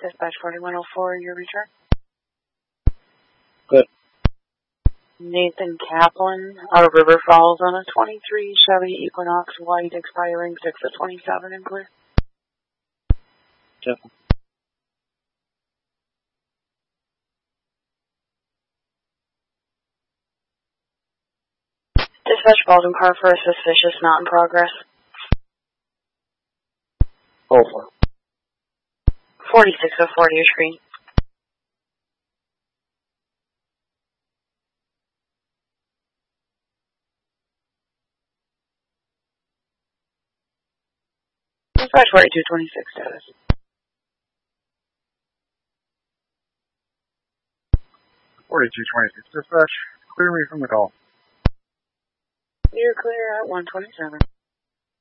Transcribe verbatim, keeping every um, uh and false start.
Dispatch forty-one oh four, your return. Good. Nathan Kaplan, out of River Falls on a twenty-three Chevy Equinox white, expiring six of twenty-seven and clear. Jeff. Dispatch Baldwin car for a suspicious not in progress. Oh, four. forty-six oh four to your screen. Dispatch forty-two twenty-six status. forty-two twenty-six dispatch. Clear me from the call. You're clear at one twenty-seven.